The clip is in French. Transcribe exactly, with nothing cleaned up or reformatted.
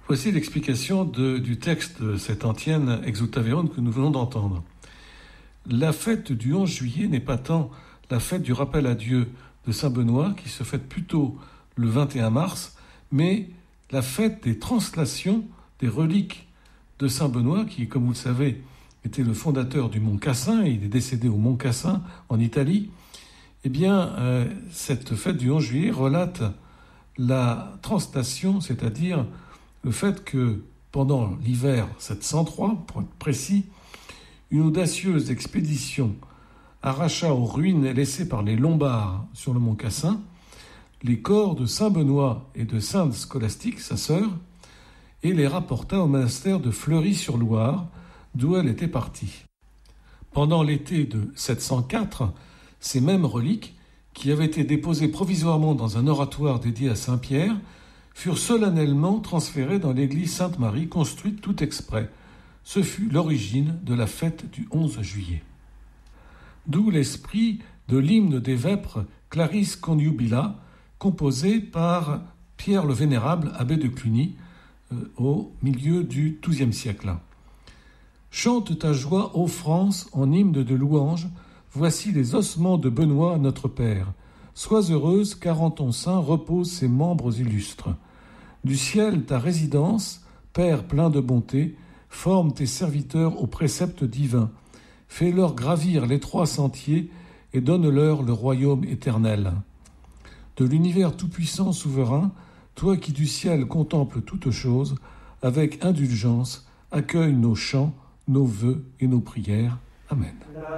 Voici l'explication de, du texte de cette antienne Exulta Verum que nous venons d'entendre. La fête du onze juillet n'est pas tant la fête du rappel à Dieu de Saint Benoît, qui se fête plutôt le vingt et un mars, mais la fête des translations des reliques de Saint Benoît, qui, comme vous le savez, était le fondateur du Mont Cassin, et il est décédé au Mont Cassin, en Italie. Eh bien, euh, cette fête du onze juillet relate la translation, c'est-à-dire le fait que pendant l'hiver sept cent trois, pour être précis, une audacieuse expédition arracha aux ruines laissées par les Lombards sur le mont Cassin les corps de Saint Benoît et de Sainte Scolastique, sa sœur, et les rapporta au monastère de Fleury-sur-Loire, d'où elle était partie. Pendant l'été de sept cent quatre, ces mêmes reliques, qui avaient été déposées provisoirement dans un oratoire dédié à Saint-Pierre, furent solennellement transférées dans l'église Sainte-Marie, construite tout exprès. Ce fut l'origine de la fête du onze juillet. D'où l'esprit de l'hymne des Vêpres Claris Conjubila, composé par Pierre le Vénérable, abbé de Cluny, euh, au milieu du douzième siècle. Chante ta joie, ô France, en hymne de louange, voici les ossements de Benoît, notre Père. Sois heureuse, car en ton sein reposent ses membres illustres. Du ciel, ta résidence, Père plein de bonté, forme tes serviteurs aux préceptes divins. Fais-leur gravir l'étroit sentier et donne-leur le royaume éternel. De l'univers tout-puissant souverain, toi qui du ciel contemples toutes choses, avec indulgence, accueille nos chants, nos vœux et nos prières. Amen.